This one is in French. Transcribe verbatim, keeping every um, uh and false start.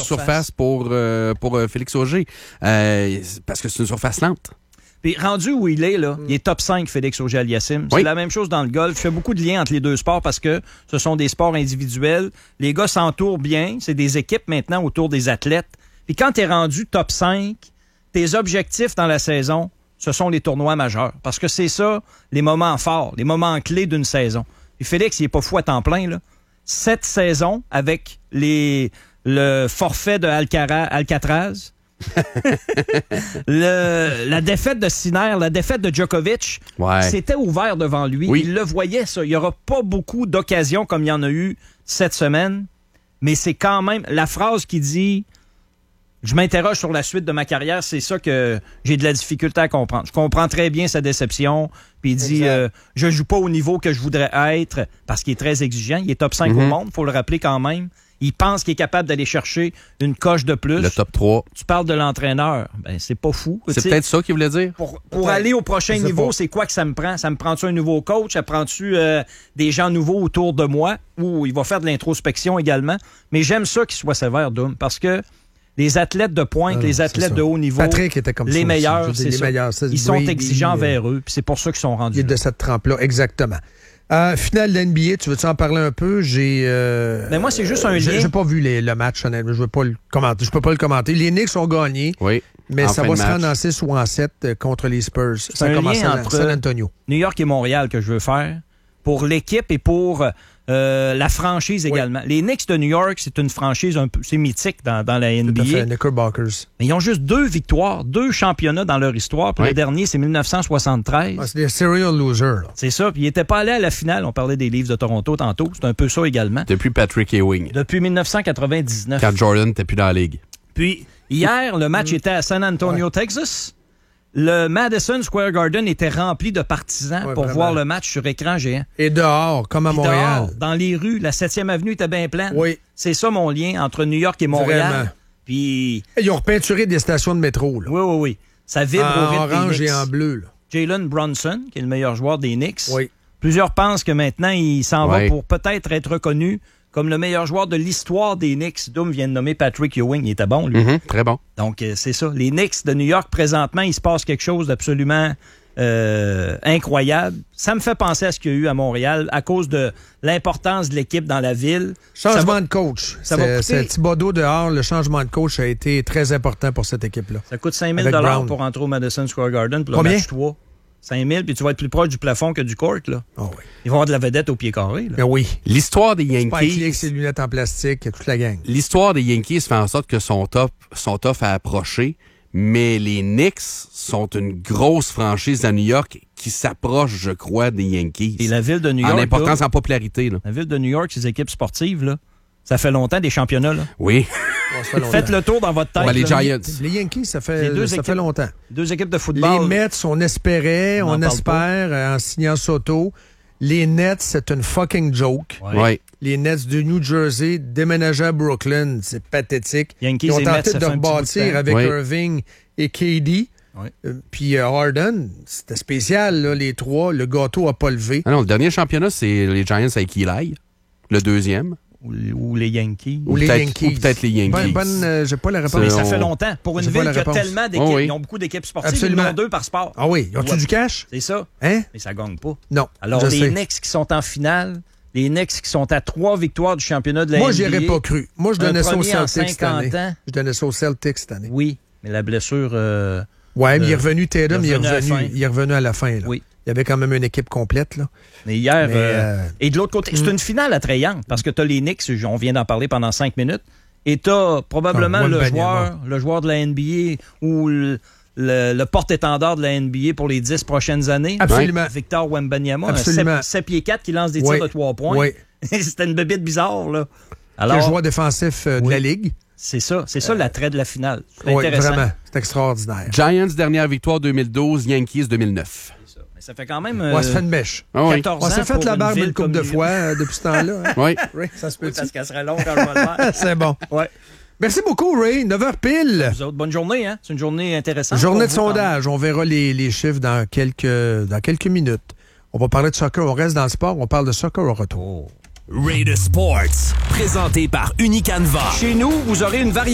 surface pour, euh, pour euh, Félix Auger. Euh, parce que c'est une surface lente. Puis rendu où il est, là, il est top cinq, Félix Auger-Aliassime. C'est oui. la même chose dans le golf. Je fais beaucoup de liens entre les deux sports parce que ce sont des sports individuels. Les gars s'entourent bien. C'est des équipes maintenant autour des athlètes. Puis quand tu es rendu top cinq, tes objectifs dans la saison, ce sont les tournois majeurs. Parce que c'est ça, les moments forts, les moments clés d'une saison. Et Félix, il n'est pas fou à temps plein, là. Sept saisons avec les, le forfait de Alcara, Alcatraz. le, la défaite de Sinner, la défaite de Djokovic, ouais. c'était ouvert devant lui. Oui. Il le voyait, ça. Il n'y aura pas beaucoup d'occasions comme il y en a eu cette semaine. Mais c'est quand même la phrase qui dit « Je m'interroge sur la suite de ma carrière », c'est ça que j'ai de la difficulté à comprendre. Je comprends très bien sa déception. Puis il dit euh, « Je joue pas au niveau que je voudrais être » parce qu'il est très exigeant. Il est top cinq mm-hmm. au monde, il faut le rappeler quand même. Il pense qu'il est capable d'aller chercher une coche de plus. Le top trois. Tu parles de l'entraîneur. Ben, c'est pas fou. C'est t'sais, peut-être ça qu'il voulait dire. Pour, pour aller au prochain c'est niveau, pas. c'est quoi que ça me prend? Ça me prend-tu un nouveau coach? Ça prend-tu euh, des gens nouveaux autour de moi? Ou il va faire de l'introspection également? Mais j'aime ça qu'il soit sévère, Doom, parce que les athlètes de pointe, non, les athlètes de haut niveau, Patrick était comme les ça meilleurs, aussi. c'est les ça. meilleurs, ça, Ils sont Brady, exigeants euh, vers eux, puis c'est pour ça qu'ils sont rendus Il est de cette trempe-là, exactement. Euh, finale de l'N B A, tu veux-tu en parler un peu? J'ai. Euh, Mais moi, c'est juste un lien. J'ai, j'ai pas vu les, le match, honnêtement. Je veux pas le commenter. Je peux pas le commenter. Les Knicks ont gagné. Oui. Mais en ça fin va de se match. rendre en six ou en sept contre les Spurs. C'est ça un commence lien à entre San Antonio. New York et Montréal que je veux faire pour l'équipe et pour euh, la franchise également. Oui. Les Knicks de New York, c'est une franchise un peu, c'est mythique dans, dans la N B A. Tout à fait, Knickerbockers. Mais ils ont juste deux victoires, deux championnats dans leur histoire. Puis oui. le dernier, c'est dix-neuf cent soixante-treize. Ah, c'est des serial losers. Là. C'est ça. Puis ils n'étaient pas allés à la finale. On parlait des Leafs de Toronto tantôt. C'est un peu ça également. Depuis Patrick Ewing. Depuis dix-neuf cent quatre-vingt-dix-neuf. Quand Jordan n'était plus dans la ligue. Puis hier, le match était à San Antonio, ouais. Texas. Le Madison Square Garden était rempli de partisans ouais, pour vraiment. voir le match sur écran géant. Et dehors, comme à Puis Montréal. Dehors, dans les rues, la septième avenue était bien pleine. Oui. C'est ça mon lien entre New York et Montréal. Vraiment. Puis ils ont repeinturé des stations de métro. Là. Oui, oui, oui. Ça vibre en au rythme des orange Knicks. et en bleu. Là. Jalen Brunson, qui est le meilleur joueur des Knicks. Oui. Plusieurs pensent que maintenant, il s'en oui. va pour peut-être être reconnu comme le meilleur joueur de l'histoire des Knicks. Doom vient de nommer Patrick Ewing. Il était bon, lui. Mm-hmm, très bon. Donc, euh, c'est ça. Les Knicks de New York, présentement, il se passe quelque chose d'absolument euh, incroyable. Ça me fait penser à ce qu'il y a eu à Montréal à cause de l'importance de l'équipe dans la ville. Changement va, de coach. Ça va coûter, c'est Thibodeau dehors. Le changement de coach a été très important pour cette équipe-là. Ça coûte cinq mille dollars pour entrer au Madison Square Garden pour le match trois. cinq mille, puis tu vas être plus proche du plafond que du court, là. Oh oui. Ils vont avoir de la vedette au pied carré, là. Mais oui. L'histoire des Yankees... Spike Lee avec ses lunettes en plastique, toute la gang. L'histoire des Yankees fait en sorte que son top, son tough à approcher, mais les Knicks sont une grosse franchise à New York qui s'approche, je crois, des Yankees. Et la ville de New York... En importance, là, en popularité, là. La ville de New York, ses équipes sportives, là, ça fait longtemps des championnats, là. Oui. Faites le tour dans votre tête. Ouais, les là. Giants. Les Yankees, ça fait, deux ça équipes, fait longtemps. Deux équipes de football. Les Mets, on espérait, on, on espère, euh, en signant Soto. Les Nets, c'est une fucking joke. Ouais. Ouais. Les Nets de New Jersey déménageaient à Brooklyn, c'est pathétique. Yankees Ils ont et tenté Mets, de rebâtir avec ouais. Irving et K D. Ouais. Euh, Puis euh, Harden, c'était spécial, là, les trois. Le gâteau n'a pas levé. Ah non, le dernier championnat, c'est les Giants avec Eli. Le deuxième. Ou, ou les Yankees. Ou, ou les Yankees. Ou peut-être les Yankees. Bonne, bonne, euh, j'ai pas la réponse. Mais ça on... fait longtemps. Pour une j'ai ville qui a réponse. tellement d'équipes, oh oui. ils ont beaucoup d'équipes sportives, Absolument. ils en ont deux par sport. Ah oui, ont-tu ouais. du cash? C'est ça. Hein? Mais ça gagne pas. Non. Alors, je les sais. Knicks qui sont en finale, les Knicks qui sont à trois victoires du championnat de la Moi, N B A. j'y aurais pas cru. Moi, je donnais ça aux premier en Celtics cette année. cinquante ans. Je donnais ça aux Celtics cette année. Oui, mais la blessure... Euh, ouais, mais euh, il est revenu, Tatum, il est revenu à la revenu, fin. il est revenu à la fin. Là. Oui. Il y avait quand même une équipe complète. Là. Mais hier... Mais, euh, euh, et de l'autre côté, c'est mm. une finale attrayante parce que tu as les Knicks, on vient d'en parler pendant cinq minutes, et tu as probablement Ah, le Wembanyama. joueur, le joueur de la N B A ou le, le, le porte-étendard de la N B A pour les dix prochaines années. Absolument. Victor Wembanyama, Absolument. un sept pieds quatre qui lance des tirs Oui. de trois points. Oui. C'était une bébite bizarre, là. Alors, le joueur défensif euh, de oui. la Ligue. C'est ça, c'est ça euh, l'attrait de la finale. C'est oui, intéressant. vraiment. C'est extraordinaire. Giants, dernière victoire deux mille douze, Yankees deux mille neuf. C'est ça. Mais ça fait quand même Euh, ouais, ça fait une mèche. Ah oui. quatorze On s'est ans fait pour la une barbe ville une couple de comme fois euh, depuis ce temps-là. Hein? Oui. Oui, ça se peut. Oui, parce qu'elle serait longue quand je vais le faire. C'est bon. Ouais. Merci beaucoup, Ray. neuf heures pile. Vous autres, bonne journée, hein? C'est une journée intéressante. Journée de pour vous, sondage. On verra les, les chiffres dans quelques, dans quelques minutes. On va parler de soccer. On reste dans le sport. On parle de soccer au retour. Ray de Sports, présenté par Unicanva. Chez nous, vous aurez une variété